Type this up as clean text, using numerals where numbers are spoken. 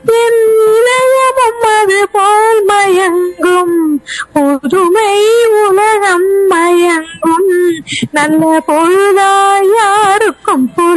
என் இதயமும் அது போல் மயங்கும், புதுமை உலகம் மயங்கும், நல்ல பொழுதாய் யாருக்கும்